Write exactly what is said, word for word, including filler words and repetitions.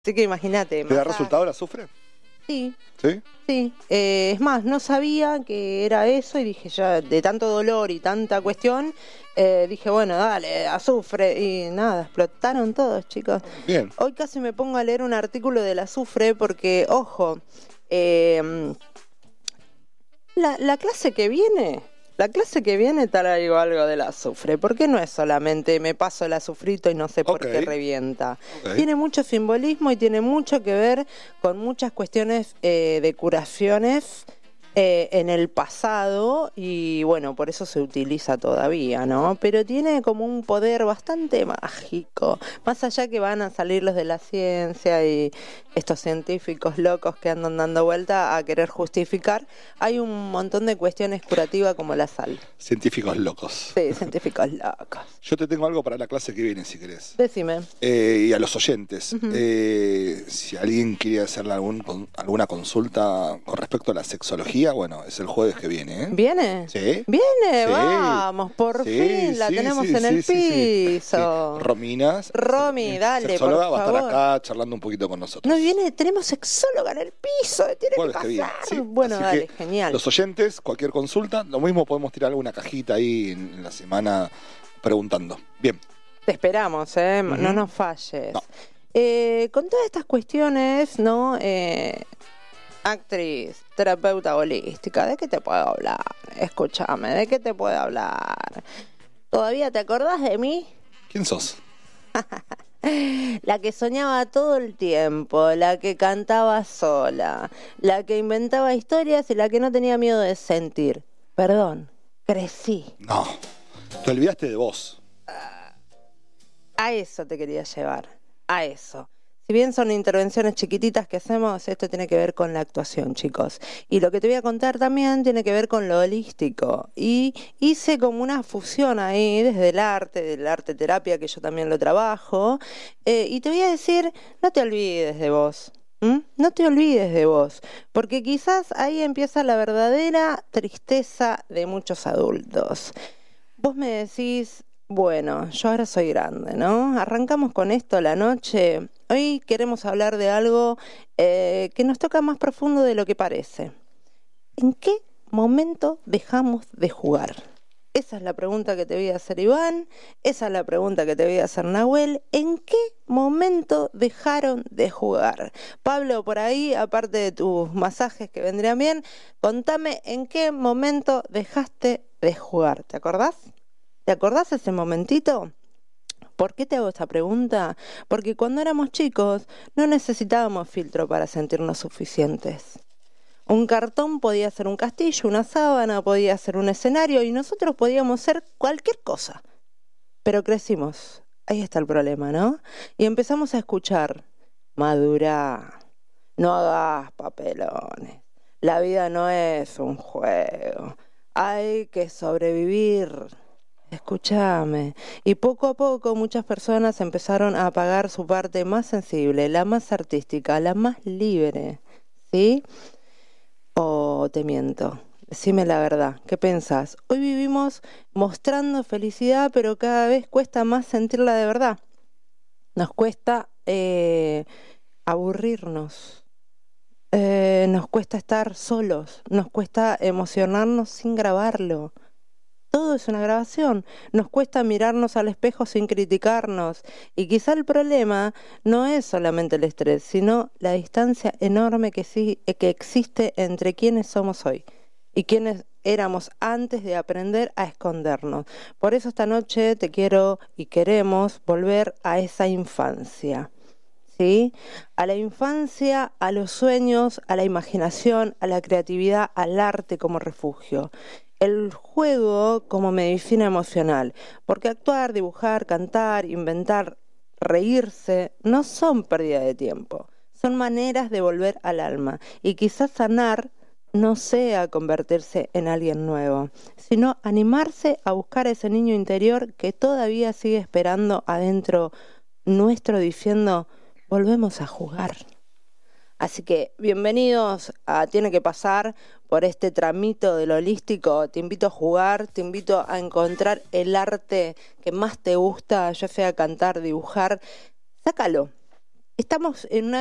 Así que imagínate. ¿Te da resultado el azufre? Sí. ¿Sí? Sí. Eh, es más, no sabía que era eso y dije ya, de tanto dolor y tanta cuestión, eh, dije, bueno, dale, azufre. Y nada, explotaron todos, chicos. Bien. Hoy casi me pongo a leer un artículo del azufre porque, ojo, eh, la, la clase que viene... La clase que viene traigo algo del azufre, porque no es solamente me paso el azufrito y no sé por Okay. qué revienta. Okay. Tiene mucho simbolismo y tiene mucho que ver con muchas cuestiones eh, de curaciones eh, en el pasado y bueno, por eso se utiliza todavía, ¿no? Pero tiene como un poder bastante mágico, más allá que van a salir los de la ciencia y estos científicos locos que andan dando vuelta a querer justificar, hay un montón de cuestiones curativas como la sal. Científicos locos. Sí, científicos locos. Yo te tengo algo para la clase que viene, si querés. Decime. Eh, y a los oyentes, Uh-huh. eh, si alguien quiere hacerle algún, con, alguna consulta con respecto a la sexología, bueno, es el jueves que viene, ¿eh? ¿Viene? Sí. Viene, Sí. vamos, por Sí, fin la sí, tenemos sí, en el sí, sí, piso. sí. Romina, Romy, dale, sexóloga, por va a estar favor. acá charlando un poquito con nosotros. No viene, tenemos sexóloga en el piso, tiene Jueves que que viene, pasar. ¿sí? Bueno, Así dale, que genial. Los oyentes, cualquier consulta, lo mismo podemos tirar alguna cajita ahí en, en la semana preguntando. Bien. Te esperamos, ¿eh? Uh-huh. No nos falles. No. Eh, con todas estas cuestiones, ¿no? Eh, actriz, terapeuta holística, ¿de qué te puedo hablar? Escúchame, ¿de qué te puedo hablar? ¿Todavía te acordás de mí? ¿Quién sos? La que soñaba todo el tiempo, la que cantaba sola, la que inventaba historias y la que no tenía miedo de sentir. Perdón, crecí. No, te olvidaste de vos. A eso te quería llevar, a eso. Si bien son intervenciones chiquititas que hacemos, esto tiene que ver con la actuación, chicos. Y lo que te voy a contar también tiene que ver con lo holístico. Y hice como una fusión ahí desde el arte, del arte terapia, que yo también lo trabajo. Eh, y te voy a decir, no te olvides de vos. ¿Mm? No te olvides de vos, porque quizás ahí empieza la verdadera tristeza de muchos adultos. Vos me decís... Bueno, yo ahora soy grande, ¿no? Arrancamos con esto la noche. Hoy queremos hablar de algo eh, que nos toca más profundo de lo que parece. ¿En qué momento dejamos de jugar? Esa es la pregunta que te voy a hacer, Iván. Esa es la pregunta que te voy a hacer, Nahuel. ¿En qué momento dejaron de jugar? Pablo, por ahí, aparte de tus masajes que vendrían bien, contame en qué momento dejaste de jugar. ¿Te acordás? ¿Te acordás ese momentito? ¿Por qué te hago esta pregunta? Porque cuando éramos chicos no necesitábamos filtro para sentirnos suficientes. Un cartón podía ser un castillo, una sábana, podía ser un escenario y nosotros podíamos ser cualquier cosa. Pero crecimos. Ahí está el problema, ¿no? Y empezamos a escuchar. Madurá. No hagas papelones. La vida no es un juego. Hay que sobrevivir. Escúchame. Y poco a poco muchas personas empezaron a apagar su parte más sensible, la más artística, la más libre. ¿Sí? ¿O te miento? Decime la verdad. ¿Qué pensás? Hoy vivimos mostrando felicidad, pero cada vez cuesta más sentirla de verdad. Nos cuesta eh, aburrirnos. Eh, nos cuesta estar solos. Nos cuesta emocionarnos sin grabarlo. Todo es una grabación. Nos cuesta mirarnos al espejo sin criticarnos. Y quizá el problema no es solamente el estrés, sino la distancia enorme que, sí, que existe entre quienes somos hoy y quienes éramos antes de aprender a escondernos. Por eso esta noche te quiero y queremos volver a esa infancia. ¿Sí? A la infancia, a los sueños, a la imaginación, a la creatividad, al arte como refugio. El juego como medicina emocional, porque actuar, dibujar, cantar, inventar, reírse, no son pérdida de tiempo, son maneras de volver al alma. Y quizás sanar no sea convertirse en alguien nuevo, sino animarse a buscar a ese niño interior que todavía sigue esperando adentro nuestro diciendo, volvemos a jugar. Así que bienvenidos a Tiene que Pasar por este tramito del holístico. Te invito a jugar, te invito a encontrar el arte que más te gusta, ya sea cantar, dibujar. Sácalo. estamos en una